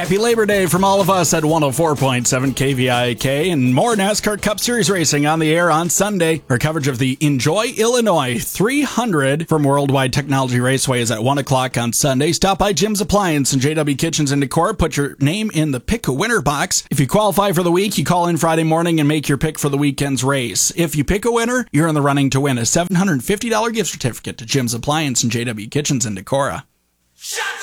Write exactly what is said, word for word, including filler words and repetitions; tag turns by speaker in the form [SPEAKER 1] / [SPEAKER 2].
[SPEAKER 1] Happy Labor Day from all of us at one oh four point seven K V I K, and more NASCAR Cup Series racing on the air on Sunday. Our coverage of the Enjoy Illinois three hundred from Worldwide Technology Raceway is at one o'clock on Sunday. Stop by Jim's Appliance and J W Kitchens in Decorah. Put your name in the Pick a Winner box. If you qualify for the week, you call in Friday morning and make your pick for the weekend's race. If you pick a winner, you're in the running to win a seven hundred fifty dollars gift certificate to Jim's Appliance and J W Kitchens in Decorah.
[SPEAKER 2] Shut